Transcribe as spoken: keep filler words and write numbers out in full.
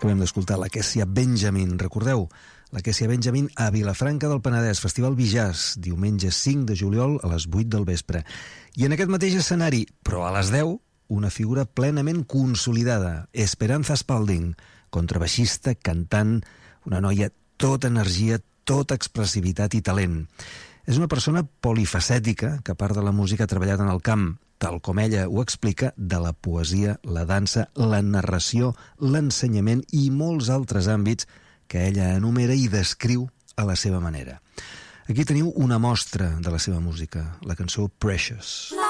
Acabem d'escoltar la Kessia Benjamin. Recordeu, la Kessia Benjamin a Vilafranca del Penedès, Festival Bijàs, diumenge cinc de juliol a les vuit del vespre. I en aquest mateix escenari, però a les deu, una figura plenament consolidada, Esperanza Spalding, contrabaixista, cantant, una noia tota energia, tota expressivitat i talent. És una persona polifacètica que, a part de la música, ha treballat en el camp, tal com ella ho explica, de la poesia, la dansa, la narració, l'ensenyament i molts altres àmbits que ella enumera i descriu a la seva manera. Aquí teniu una mostra de la seva música, la cançó Precious.